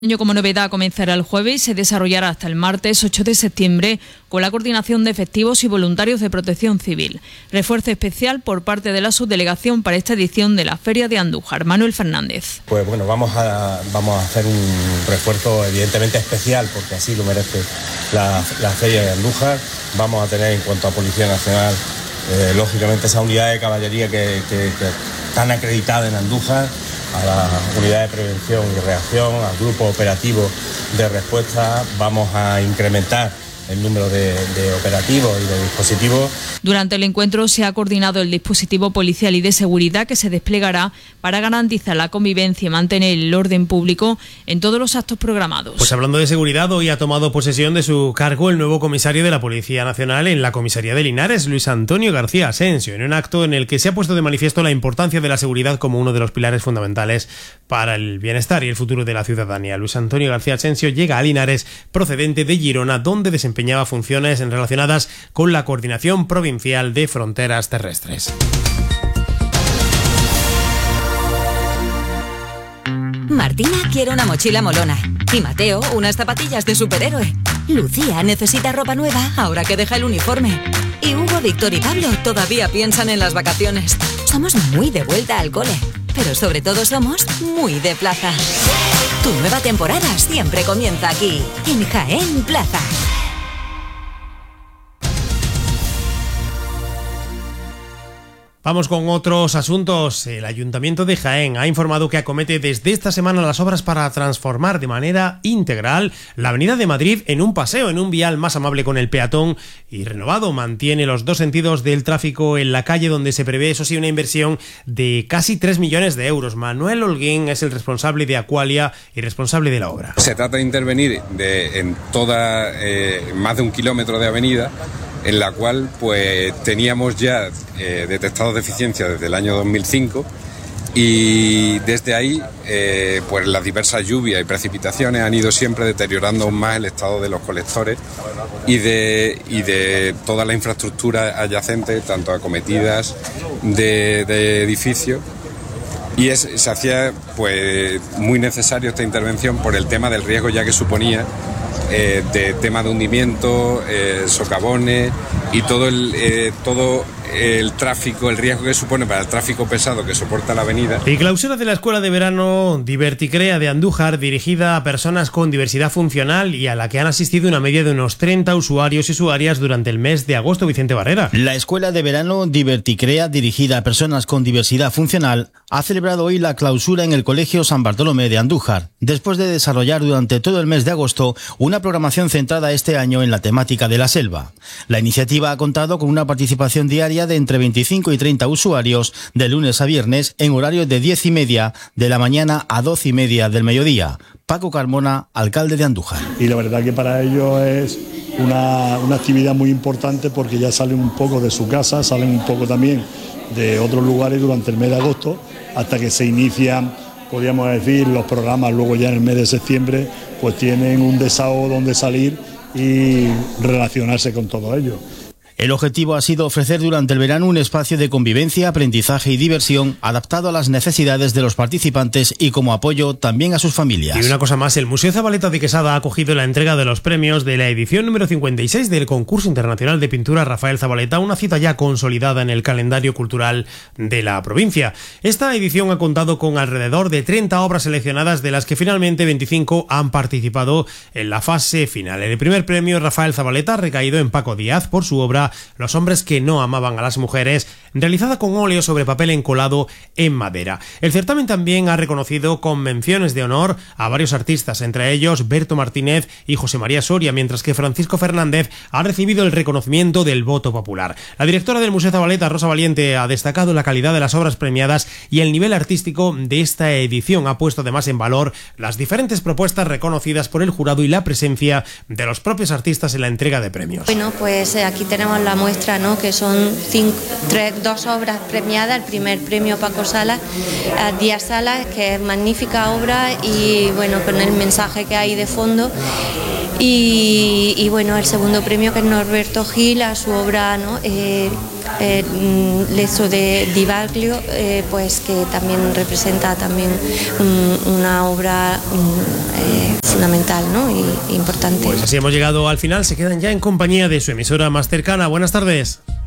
Año como novedad comenzará el jueves y se desarrollará hasta el martes 8 de septiembre con la coordinación de efectivos y voluntarios de protección civil. Refuerzo especial por parte de la subdelegación para esta edición de la Feria de Andújar. Manuel Fernández. Pues bueno, vamos a hacer un refuerzo evidentemente especial porque así lo merece la Feria de Andújar. Vamos a tener en cuanto a Policía Nacional, lógicamente esa unidad de caballería que están acreditada en Andújar, a la unidad de prevención y reacción, al grupo operativo de respuesta. Vamos a incrementar el número de operativos y de dispositivos. Durante el encuentro se ha coordinado el dispositivo policial y de seguridad que se desplegará para garantizar la convivencia y mantener el orden público en todos los actos programados. Pues hablando de seguridad, hoy ha tomado posesión de su cargo el nuevo comisario de la Policía Nacional en la comisaría de Linares, Luis Antonio García Asensio, en un acto en el que se ha puesto de manifiesto la importancia de la seguridad como uno de los pilares fundamentales para el bienestar y el futuro de la ciudadanía. Luis Antonio García Asensio llega a Linares procedente de Girona, donde desempeñaba funciones relacionadas con la coordinación provincial de fronteras terrestres. Martina quiere una mochila molona y Mateo unas zapatillas de superhéroe. Lucía necesita ropa nueva ahora que deja el uniforme. Y Hugo, Víctor y Pablo todavía piensan en las vacaciones. Somos muy de vuelta al cole, pero sobre todo somos muy de plaza. Tu nueva temporada siempre comienza aquí, en Jaén Plaza. Vamos con otros asuntos. El Ayuntamiento de Jaén ha informado que acomete desde esta semana las obras para transformar de manera integral la Avenida de Madrid en un paseo, en un vial más amable con el peatón y renovado. Mantiene los dos sentidos del tráfico en la calle, donde se prevé, eso sí, una inversión de casi 3 millones de euros. Manuel Holguín es el responsable de Aqualia y responsable de la obra. Se trata de intervenir en toda más de 1 kilómetro de avenida, en la cual pues teníamos ya detectados deficiencias desde el año 2005 y desde ahí pues las diversas lluvias y precipitaciones han ido siempre deteriorando aún más el estado de los colectores y de toda la infraestructura adyacente, tanto acometidas de edificios. Y se hacía pues muy necesario esta intervención por el tema del riesgo ya que suponía de tema de hundimiento, socavones y todo el tráfico, el riesgo que supone para el tráfico pesado que soporta la avenida. Y clausura de la Escuela de Verano Diverticrea de Andújar, dirigida a personas con diversidad funcional y a la que han asistido una media de unos 30 usuarios y usuarias durante el mes de agosto. Vicente Barrera. La Escuela de Verano Diverticrea, dirigida a personas con diversidad funcional, ha celebrado hoy la clausura en el Colegio San Bartolomé de Andújar, después de desarrollar durante todo el mes de agosto una programación centrada este año en la temática de la selva. La iniciativa ha contado con una participación diaria de entre 25 y 30 usuarios de lunes a viernes en horario de 10:30 de la mañana a 12:30 del mediodía. Paco Carmona, alcalde de Andújar. Y la verdad que para ellos es una actividad muy importante porque ya salen un poco de su casa, salen un poco también de otros lugares durante el mes de agosto hasta que se inician, podríamos decir, los programas. Luego ya en el mes de septiembre pues tienen un desahogo donde salir y relacionarse con todo ello. El objetivo ha sido ofrecer durante el verano un espacio de convivencia, aprendizaje y diversión adaptado a las necesidades de los participantes y como apoyo también a sus familias. Y una cosa más, el Museo Zabaleta de Quesada ha acogido la entrega de los premios de la edición número 56 del Concurso Internacional de Pintura Rafael Zabaleta, una cita ya consolidada en el calendario cultural de la provincia. Esta edición ha contado con alrededor de 30 obras seleccionadas, de las que finalmente 25 han participado en la fase final. El primer premio Rafael Zabaleta ha recaído en Paco Díaz por su obra Los hombres que no amaban a las mujeres, realizada con óleo sobre papel encolado en madera. El certamen también ha reconocido con menciones de honor a varios artistas, entre ellos Berto Martínez y José María Soria, mientras que Francisco Fernández ha recibido el reconocimiento del voto popular. La directora del Museo Zabaleta, Rosa Valiente, ha destacado la calidad de las obras premiadas y el nivel artístico de esta edición. Ha puesto además en valor las diferentes propuestas reconocidas por el jurado y la presencia de los propios artistas en la entrega de premios. Bueno, pues aquí tenemos tenemos la muestra, ¿no? Que son 2 obras premiadas. El primer premio Paco Salas, Díaz Salas, que es magnífica obra y bueno, con el mensaje que hay de fondo. Y bueno, el segundo premio, que es Norberto Gil, a su obra, ¿no? Lezo de Di Baglio, pues que también representa también una obra fundamental, ¿no? Y importante. Pues así hemos llegado al final. Se quedan ya en compañía de su emisora más cercana. Buenas tardes.